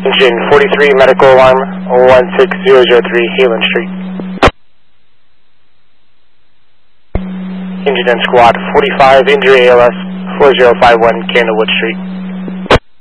Engine 43, medical alarm 16003 Hayland Street. Engine and squad 45, injury ALS 4051 Candlewood Street.